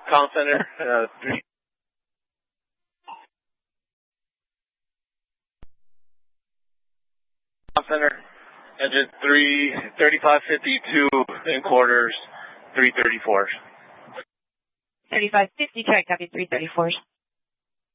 Call center, 3. Call center, engine 3552 in quarters, 334. 3550, check, copy 334.